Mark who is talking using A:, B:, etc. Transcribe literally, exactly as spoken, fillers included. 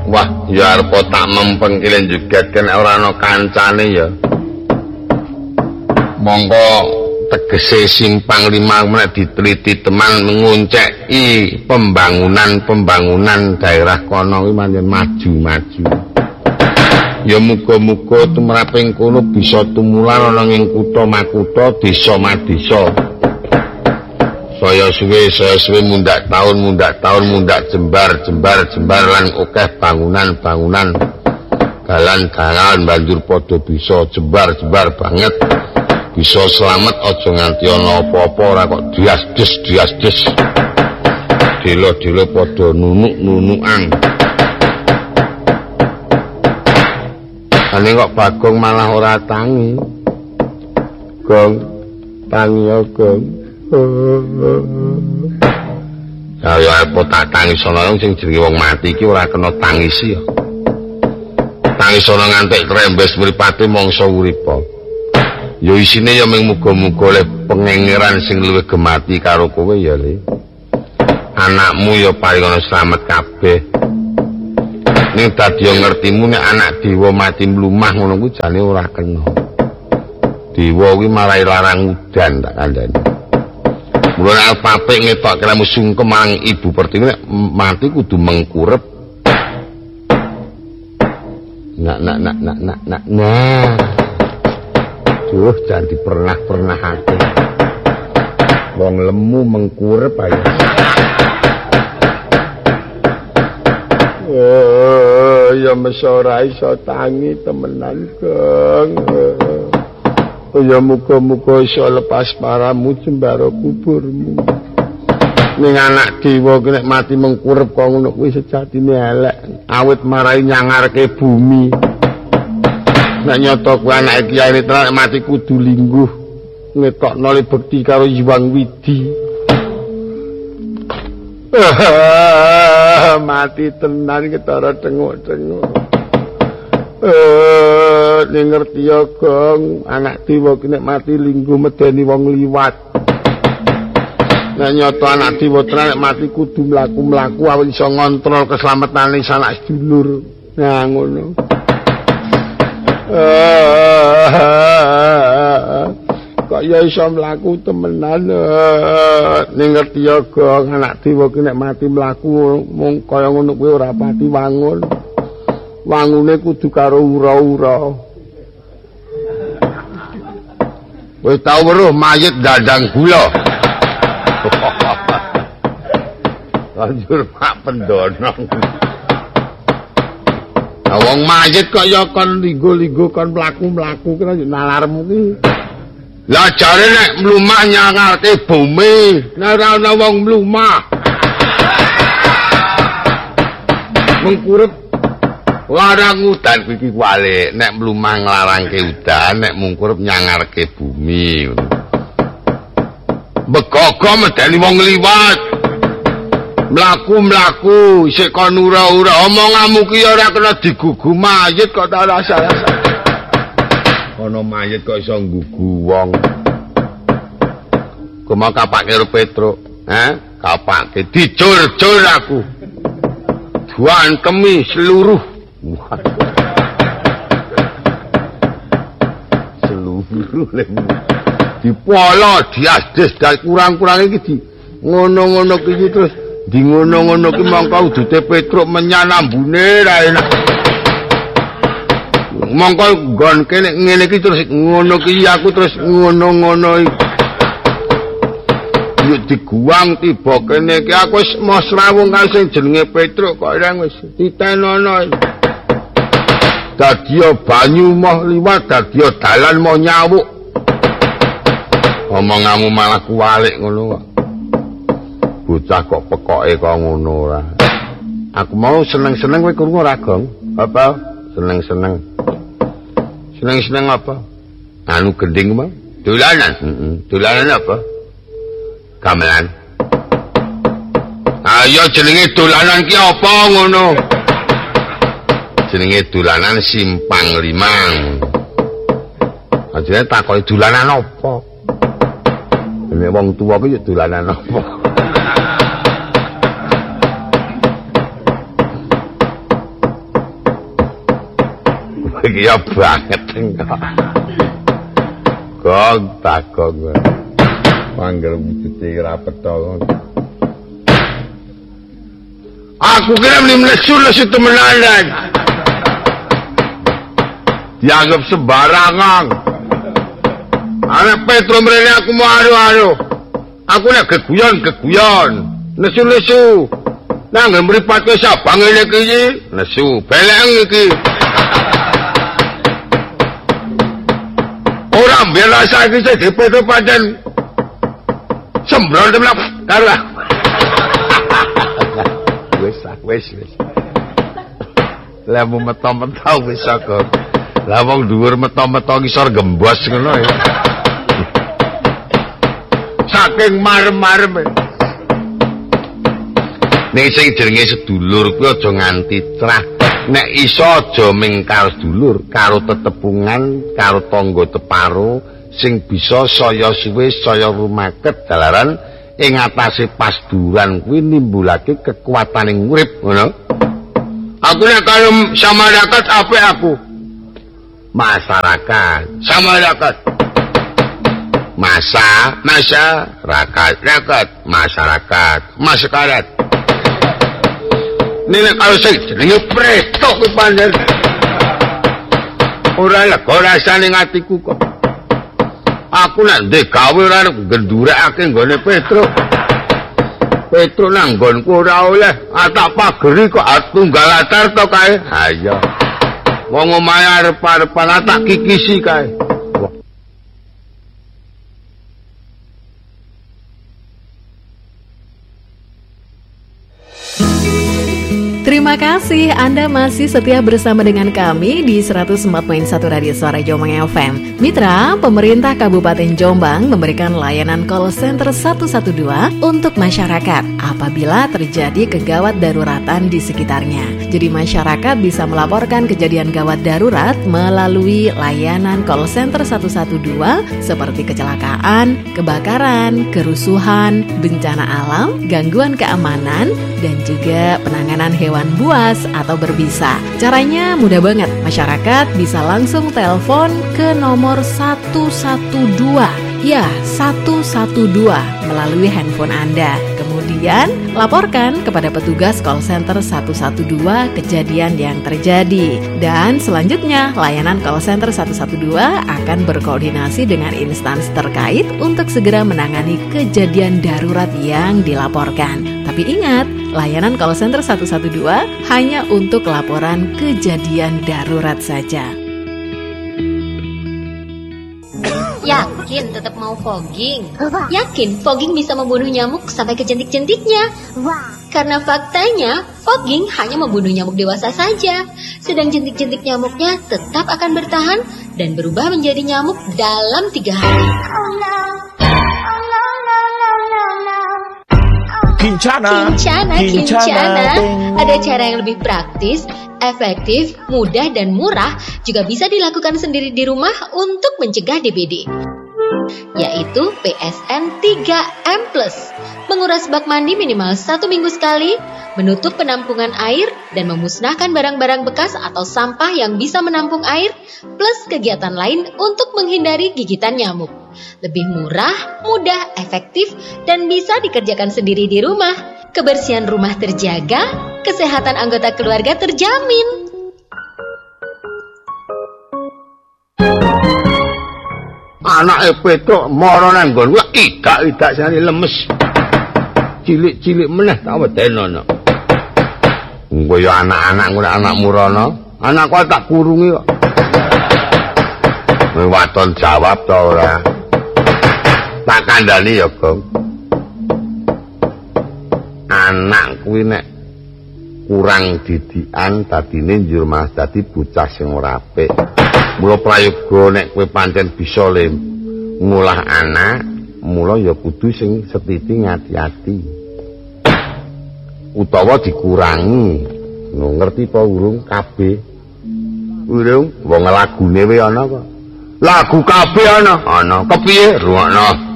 A: Wah, ya arep tak mempeng kilen jugetken ora ana kancane ya. Monggo tegese simpang lima menek diteliti teman ngunceki pembangunan-pembangunan daerah kono kuwi manjen maju-maju. Ya muga-muga tumraping kono bisa tumulan ana ing kutha makutha, desa-madesa. Saya suwe saya suwe mundak tahun mundak tahun mundak jembar jembar jembar lan akeh bangunan-bangunan dalan-dalan banjur padha bisa jembar-jembar banget. Bisa selamat aja nganti ana apa-apa ora kok dias-des dias-des. Delo-delo padha nunuk-nunukan. Ane kok Bagong malah ora tangi. Gong, tangi ya Gong. Ya ya apa tak tangi sono sing jenenge wong mati iki ora kena tangisi ya. Tangis sono ngantek krembes mripate mangsa uripa. Ya isine ya mung muga-muga le pengengeran sing luwih gemati karo kowe ya Le. Anakmu ya paling ana slamet kabeh. Ning dadi ngertimu nek anak dewa mati mlumah ngono kuwi jane ora kena. Dewa kuwi marai larang udan tak kandhani. Mulane alpapik ngetok kelamu sungkem marang Ibu Pertiwi nek mati kudu mengkurep. Nak nak nak nak nak nak. Nah. Duh, jangan dipernah-pernah hati. Wong lemu mengkurep aja. Oh, ya mesora iso tangi temenan, Gong. Oh, ya muga-muga iso lepas paramu jembaro kuburmu. Ning anak dewa ki nek mati mengkurep kok ngono kuwi sejatine elek, awit marai nyangarke bumi. Nek nyoto kuwi anake kiai tenan mati kudu lingguh ngetokno le bekti karo Hyang Widi. Mati tenan ketara tengok-tengok. Eh, ning ngerti ya Gong, anak dewa ki nek mati lingguh medeni wong liwat. Nek nyoto anak dewa tenan nek mati kudu mlaku-mlaku awit iso ngontrol keselamatane sanak sedulur. Nah ngono. Kok ya iso mlaku temenan ning ngerti ya Gong anak dewa ki nek mati mlaku mung kaya ngono kuwi ora pati wangun. Wangune kudu karo ura-ura. Wis tau weruh mayit dadang gula. Lanjur Pak Pendonong. Wong mayit kok ya kon linggo-linggo kon mlaku-mlaku kira nalarmu ki. Lah jare nek mlumah nyangarke bumi, nek ora ana wong mlumah. Mengkurep larang udan iki wale, nek mlumah nglarangke udan, nek mungkurep nyangarke bumi. Begogo medeni wong liwat. Mlaku-mlaku isih kon ura-ura omonganmu ki ora kena digugu mayit kok tak rasa-rasa. Ana mayit kok iso nggugu wong. Koma kapake karo Petruk, ha? Kapake dijur-jur aku. Duantemi seluruh. Seluruh lemu. Dipolo, diasdes dan kurang-kurang iki di ngono-ngono iki terus di ngono-ngono ki mongko udute Petruk menyanambune ra enak. Mongko nggon kene ngene iki terus ngono ki aku terus ngono-ngono iki. Yo diguang tiba kene iki aku wis mos rawung karo sing jenenge Petruk kok ora wis ditenono. Dadi banyu moh liwat, dadi dalan moh nyawuk. Omonganmu malah kuwalik ngono kok. Bocah kok pekoke kok ngono ora. Aku mau seneng-seneng kowe krungu ora, Gong? Apa? Seneng-seneng. Seneng-seneng apa? Anu gending mah. Dolanan. Heeh. Dolanan apa? Gamelan. Ayo jenenge dolanan ki apa ngono? Jenenge dolanan simpang limang. Ajane takoki dolanan apa? Nek wong tuwa ki dolanan apa? iki ya banget engko. Gong takon kowe. Panggil wujude ora petha. Aku kira meni lesu-lesu temenan. Dianggap sembarangan. Anak Petro mrene aku mau aru-aru. Aku nek geguyon-geguyon, lesu-lesu. Nang mripatke sabang ngene iki, lesu, beleng iki. Ora mbela saiki sing Petro pancen sembrono temen karo aku. Wis, wis, wis. Lah mau meto-meto wis kok. Lah wong dhuwur meto-meto ngisor gembos ngono ya. Saking marem-marem. Nek sing jenenge sedulur kuwi aja nganti crah. Nek iso aja mingkar sedulur karo tetepungan, karo tangga teparo sing bisa saya suwe saya rumaket dalaran ing atase pasduran kuwi nimbulake kekuataning urip ngono. Aku nek karo masyarakat apa aku? Masyarakat, masyarakat. Masa, masyarakat, rakyat, masyarakat, masyarakat. Nek karo sing jenenge presto kuwi pancen ora lega rasane atiku kok. Aku nek ndek gawe ora gendurekake nggone Petro. Petro nang nggonku ora oleh atak pageri kok tunggal atar to kae. Ha iya. Wong omahe arep-arepan atak kikisi kae.
B: Terima kasih Anda masih setia bersama dengan kami di seratus empat koma satu Radio Suara Jombang F M. Mitra, pemerintah Kabupaten Jombang memberikan layanan call center satu satu dua untuk masyarakat apabila terjadi kegawat daruratan di sekitarnya. Jadi masyarakat bisa melaporkan kejadian gawat darurat melalui layanan call center satu satu dua seperti kecelakaan, kebakaran, kerusuhan, bencana alam, gangguan keamanan, dan juga penanganan hewan buas atau berbisa. Caranya mudah banget. Masyarakat bisa langsung telepon ke nomor satu satu dua. Ya, satu satu dua melalui handphone Anda. Kemudian laporkan kepada petugas call center satu satu dua kejadian yang terjadi. Dan selanjutnya layanan call center satu satu dua akan berkoordinasi dengan instansi terkait untuk segera menangani kejadian darurat yang dilaporkan. Tapi ingat, layanan call center satu satu dua hanya untuk laporan kejadian darurat saja.
C: Yakin tetap mau fogging? Yakin fogging bisa membunuh nyamuk sampai ke jentik-jentiknya? Karena faktanya, fogging hanya membunuh nyamuk dewasa saja. Sedang jentik-jentik nyamuknya tetap akan bertahan dan berubah menjadi nyamuk dalam tiga hari.
D: Kincana,
C: kincana, kincana. Ada cara yang lebih praktis, efektif, mudah, dan murah juga bisa dilakukan sendiri di rumah untuk mencegah D B D, yaitu P S N tiga M plus. Menguras bak mandi minimal satu minggu sekali, menutup penampungan air, dan memusnahkan barang-barang bekas atau sampah yang bisa menampung air, plus kegiatan lain untuk menghindari gigitan nyamuk. Lebih murah, mudah, efektif, dan bisa dikerjakan sendiri di rumah. Kebersihan rumah terjaga, kesehatan anggota keluarga terjamin.
A: Anak Petro mara nang nggon kuwi idak-idak sane lemes. Cilik-cilik meneh tak wedeno no. Engko ya anak-anak ngono anakmu rono, anakku tak kurungi kok. Waton jawab to ora. Tak kandhani ya, Gong. Anak kuwi nek kurang didikan dadine njur malah dadi bocah sing ora apik. Mula prayoga nek kowe pancen bisa le ngulah anak, mula ya kudu sing setiti ngati-ati. Utawa dikurangi. No ngerti apa urung kabeh? Urung, wong lagune wae ana kok. Lagu kabeh ana, ana. Kepiye? Rungokno.